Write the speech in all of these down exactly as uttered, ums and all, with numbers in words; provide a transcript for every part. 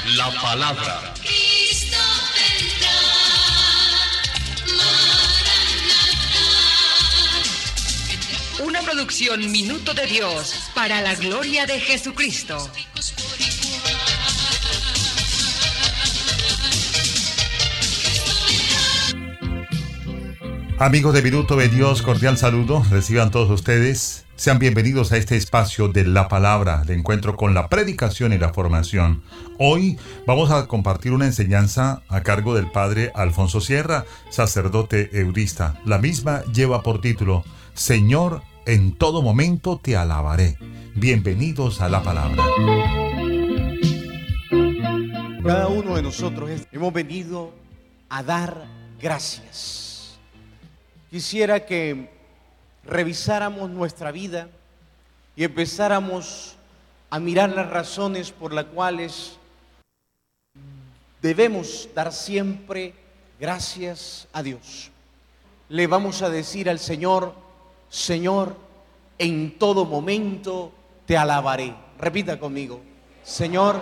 la palabra. Cristo vendrá, Maranatha. Una producción Minuto de Dios para la gloria de Jesucristo. Amigos de Minuto de Dios, cordial saludo, reciban todos ustedes. Sean bienvenidos a este espacio de la palabra, de encuentro con la predicación y la formación. Hoy vamos a compartir una enseñanza a cargo del padre Alfonso Sierra, sacerdote eurista. La misma lleva por título, Señor, en todo momento te alabaré. Bienvenidos a la palabra. Cada uno de nosotros hemos venido a dar gracias. Quisiera que revisáramos nuestra vida y empezáramos a mirar las razones por las cuales debemos dar siempre gracias a Dios. Le vamos a decir al Señor, Señor, en todo momento te alabaré. Repita conmigo, Señor,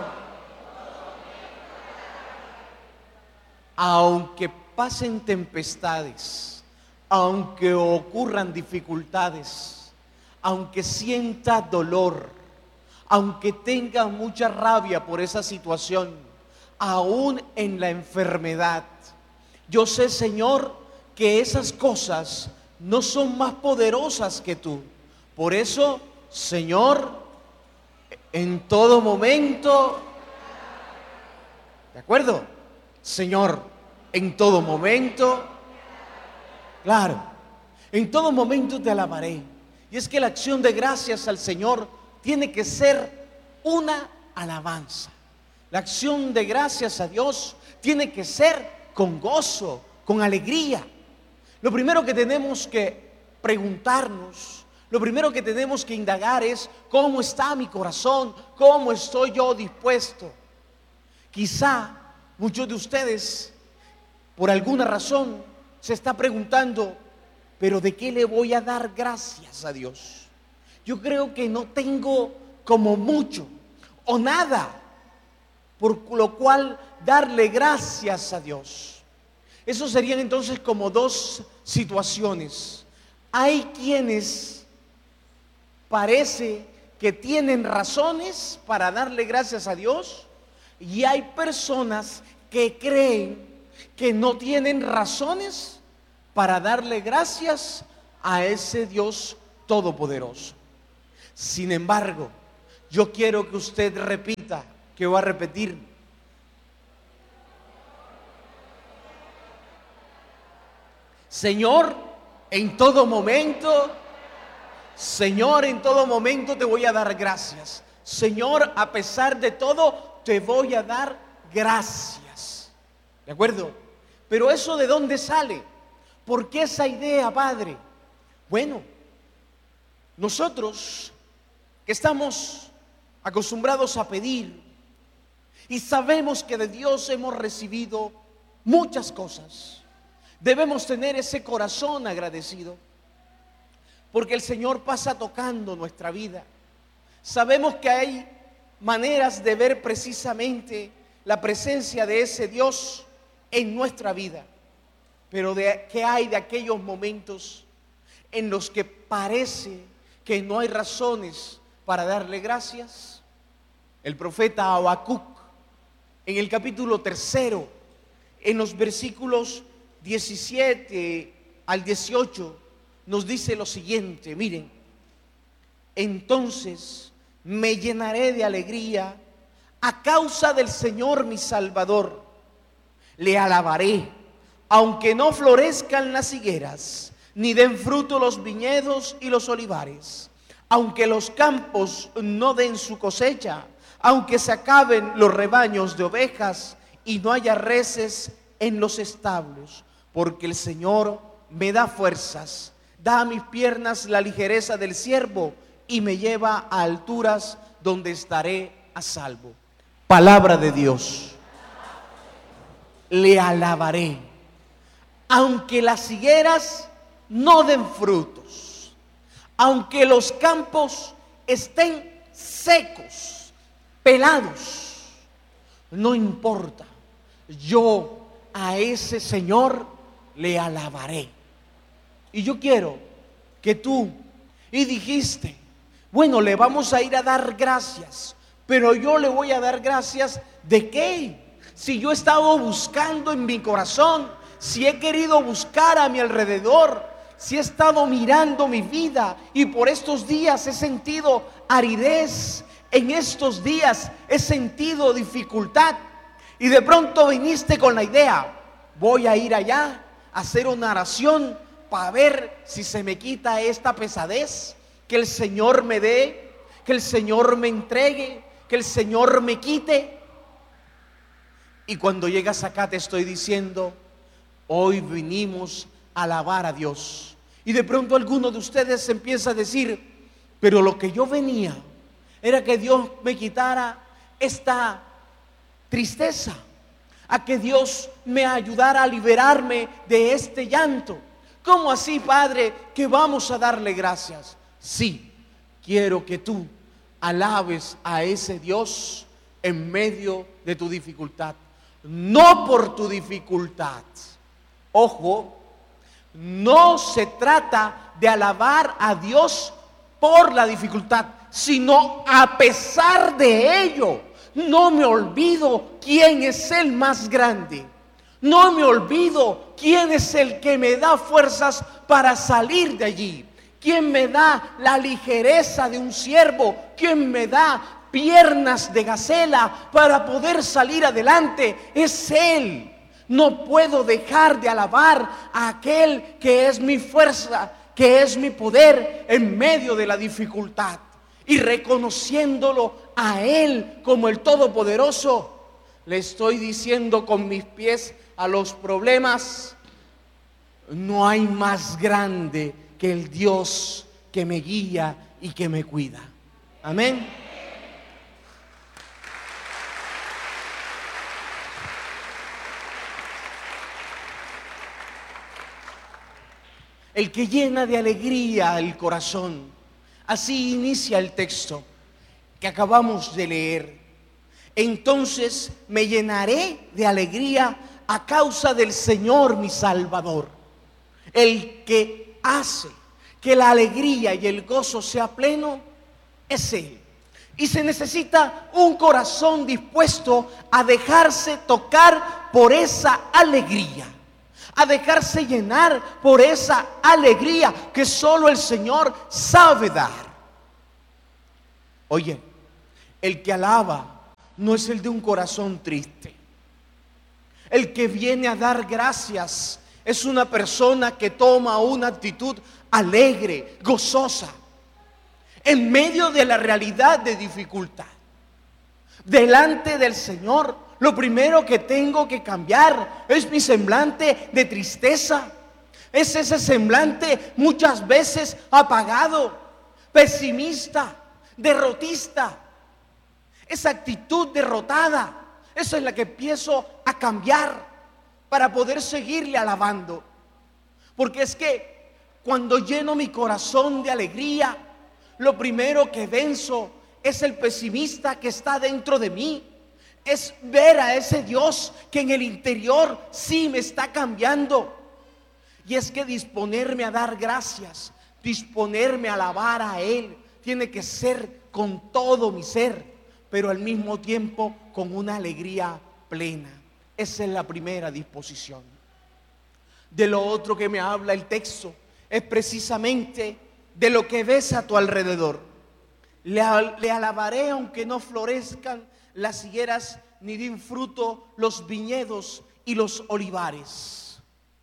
aunque pasen tempestades, aunque ocurran dificultades, aunque sienta dolor, aunque tenga mucha rabia por esa situación, aún en la enfermedad, yo sé, Señor, que esas cosas no son más poderosas que tú. Por eso, Señor, en todo momento, ¿de acuerdo? Señor, en todo momento, claro, en todo momento te alabaré. Y es que la acción de gracias al Señor tiene que ser una alabanza. La acción de gracias a Dios tiene que ser con gozo, con alegría. Lo primero que tenemos que preguntarnos, lo primero que tenemos que indagar es ¿cómo está mi corazón? ¿Cómo estoy yo dispuesto? Quizá muchos de ustedes, por alguna razón, se está preguntando, ¿pero de qué le voy a dar gracias a Dios? Yo creo que no tengo como mucho o nada por lo cual darle gracias a Dios. Eso serían entonces como dos situaciones. Hay quienes parece que tienen razones para darle gracias a Dios y hay personas que creen que no tienen razones para darle gracias a ese Dios todopoderoso. Sin embargo, yo quiero que usted repita, que va a repetir. Señor, en todo momento, Señor, en todo momento te voy a dar gracias. Señor, a pesar de todo, te voy a dar gracias. ¿De acuerdo? Pero ¿eso de dónde sale? ¿Por qué esa idea, Padre? Bueno, nosotros que estamos acostumbrados a pedir y sabemos que de Dios hemos recibido muchas cosas, debemos tener ese corazón agradecido, porque el Señor pasa tocando nuestra vida. Sabemos que hay maneras de ver precisamente la presencia de ese Dios en nuestra vida, pero de ¿qué hay de aquellos momentos en los que parece que no hay razones para darle gracias? El profeta Habacuc, en el capítulo tercero, en los versículos diecisiete al dieciocho, nos dice lo siguiente, miren: entonces me llenaré de alegría a causa del Señor mi Salvador. Le alabaré, aunque no florezcan las higueras, ni den fruto los viñedos y los olivares, aunque los campos no den su cosecha, aunque se acaben los rebaños de ovejas y no haya reses en los establos, porque el Señor me da fuerzas, da a mis piernas la ligereza del ciervo y me lleva a alturas donde estaré a salvo. Palabra de Dios. Le alabaré, aunque las higueras no den frutos, aunque los campos estén secos, pelados, no importa, yo a ese Señor le alabaré. Y yo quiero que tú, y dijiste, bueno, le vamos a ir a dar gracias, pero yo le voy a dar gracias ¿de qué? Si yo he estado buscando en mi corazón, si he querido buscar a mi alrededor, si he estado mirando mi vida y por estos días he sentido aridez, en estos días he sentido dificultad y de pronto viniste con la idea, voy a ir allá a hacer una oración para ver si se me quita esta pesadez, que el Señor me dé, que el Señor me entregue, que el Señor me quite. Y cuando llegas acá te estoy diciendo, hoy vinimos a alabar a Dios. Y de pronto alguno de ustedes empieza a decir, pero lo que yo venía era que Dios me quitara esta tristeza, a que Dios me ayudara a liberarme de este llanto. ¿Cómo así, Padre, que vamos a darle gracias? Sí, quiero que tú alabes a ese Dios en medio de tu dificultad. No por tu dificultad. Ojo, no se trata de alabar a Dios por la dificultad, sino a pesar de ello. No me olvido quién es el más grande. No me olvido quién es el que me da fuerzas para salir de allí. Quién me da la ligereza de un ciervo. Quién me da piernas de gacela para poder salir adelante. Es Él. No puedo dejar de alabar a aquel que es mi fuerza, que es mi poder en medio de la dificultad. Y reconociéndolo a Él como el Todopoderoso, le estoy diciendo con mis pies a los problemas, no hay más grande que el Dios que me guía y que me cuida. Amén. El que llena de alegría el corazón. Así inicia el texto que acabamos de leer. Entonces me llenaré de alegría a causa del Señor mi Salvador. El que hace que la alegría y el gozo sea pleno es Él. Y se necesita un corazón dispuesto a dejarse tocar por esa alegría, a dejarse llenar por esa alegría que solo el Señor sabe dar. Oye, el que alaba no es el de un corazón triste. El que viene a dar gracias es una persona que toma una actitud alegre, gozosa, en medio de la realidad de dificultad. Delante del Señor, lo primero que tengo que cambiar es mi semblante de tristeza. Es ese semblante muchas veces apagado, pesimista, derrotista. Esa actitud derrotada, esa es la que empiezo a cambiar para poder seguirle alabando. Porque es que cuando lleno mi corazón de alegría, lo primero que venzo es el pesimista que está dentro de mí. Es ver a ese Dios que en el interior sí me está cambiando. Y es que disponerme a dar gracias, disponerme a alabar a Él, tiene que ser con todo mi ser, pero al mismo tiempo con una alegría plena. Esa es la primera disposición. De lo otro que me habla el texto es precisamente de lo que ves a tu alrededor. Le, le alabaré aunque no florezcan las higueras, ni den fruto los viñedos y los olivares.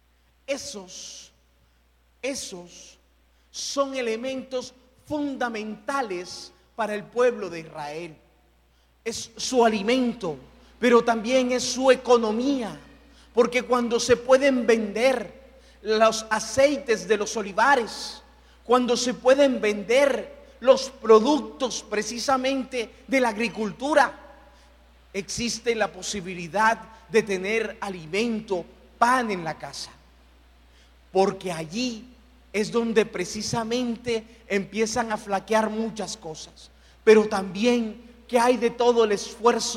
Esos, esos son elementos fundamentales para el pueblo de Israel. Es su alimento, pero también es su economía, porque cuando se pueden vender los aceites de los olivares, cuando se pueden vender los productos precisamente de la agricultura, existe la posibilidad de tener alimento, pan en la casa, porque allí es donde precisamente empiezan a flaquear muchas cosas, pero también que hay de todo el esfuerzo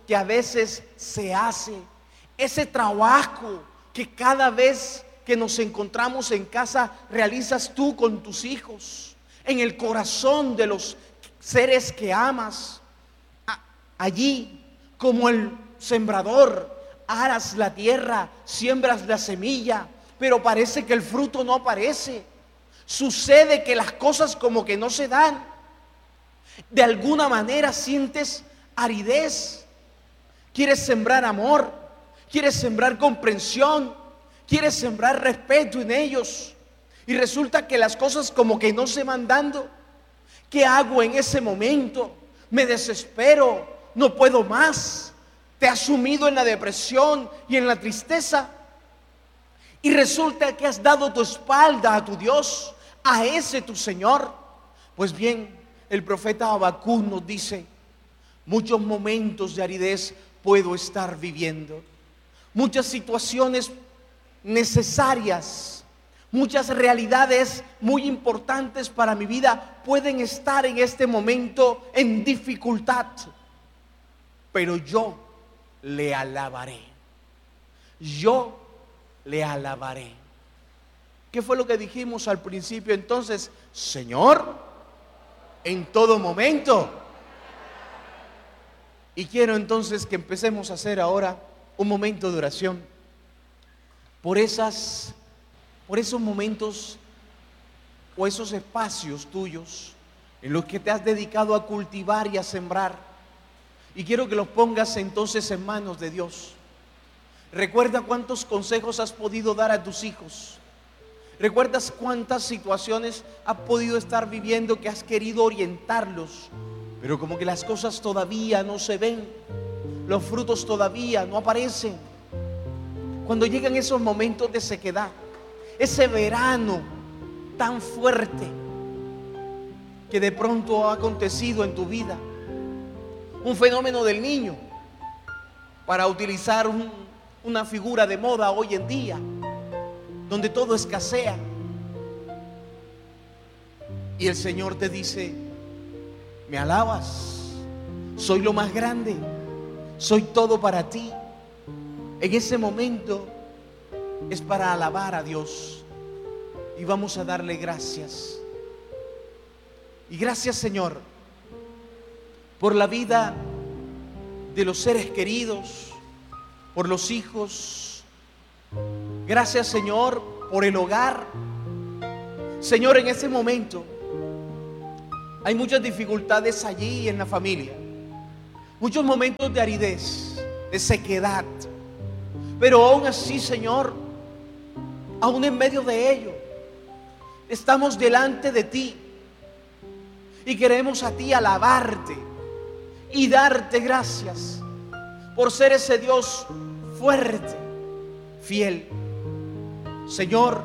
que a veces se hace, ese trabajo que cada vez que nos encontramos en casa realizas tú con tus hijos, en el corazón de los seres que amas. Allí, como el sembrador, aras la tierra, siembras la semilla, pero parece que el fruto no aparece. Sucede que las cosas como que no se dan. De alguna manera sientes aridez. Quieres sembrar amor, quieres sembrar comprensión, quieres sembrar respeto en ellos, y resulta que las cosas como que no se van dando. ¿Qué hago en ese momento? Me desespero, no puedo más. Te has sumido en la depresión y en la tristeza, y resulta que has dado tu espalda a tu Dios, a ese tu Señor. Pues bien, el profeta Habacuc nos dice: muchos momentos de aridez puedo estar viviendo, muchas situaciones necesarias, muchas realidades muy importantes para mi vida pueden estar en este momento en dificultad, pero yo le alabaré, yo le alabaré. ¿Qué fue lo que dijimos al principio entonces? Señor, en todo momento. Y quiero entonces que empecemos a hacer ahora un momento de oración por esas, por esos momentos o esos espacios tuyos en los que te has dedicado a cultivar y a sembrar. Y quiero que los pongas entonces en manos de Dios. Recuerda cuántos consejos has podido dar a tus hijos. ¿Recuerdas cuántas situaciones has podido estar viviendo que has querido orientarlos, pero como que las cosas todavía no se ven, los frutos todavía no aparecen? Cuando llegan esos momentos de sequedad, ese verano tan fuerte que de pronto ha acontecido en tu vida, un fenómeno del niño, para utilizar un, una figura de moda hoy en día, donde todo escasea, y el Señor te dice: me alabas, soy lo más grande, soy todo para ti. En ese momento es para alabar a Dios, y vamos a darle gracias. Y gracias, Señor, por la vida de los seres queridos, por los hijos. Gracias, Señor, por el hogar. Señor, en ese momento hay muchas dificultades allí en la familia, muchos momentos de aridez, de sequedad, pero aún así, Señor, aún en medio de ello, estamos delante de ti y queremos a ti alabarte y darte gracias por ser ese Dios fuerte, fiel. Señor,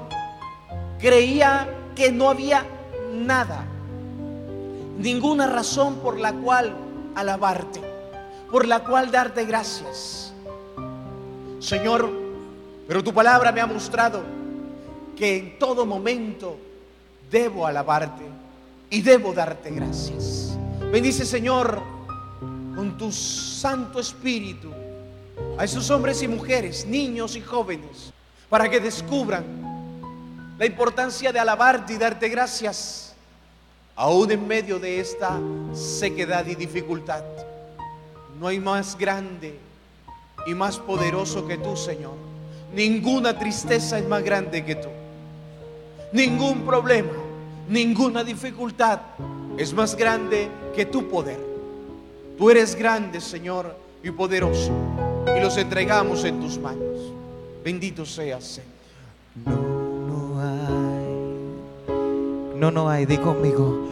creía que no había nada, ninguna razón por la cual alabarte, por la cual darte gracias, Señor, pero tu palabra me ha mostrado que en todo momento debo alabarte y debo darte gracias. Bendice, Señor, con tu Santo Espíritu a esos hombres y mujeres, niños y jóvenes, para que descubran la importancia de alabarte y darte gracias, aún en medio de esta sequedad y dificultad. No hay más grande y más poderoso que tú, Señor. Ninguna tristeza es más grande que tú. Ningún problema, ninguna dificultad es más grande que tu poder. Tú eres grande, Señor, y poderoso, y los entregamos en tus manos. Bendito seas, Señor. No, no hay, no, no hay, di conmigo,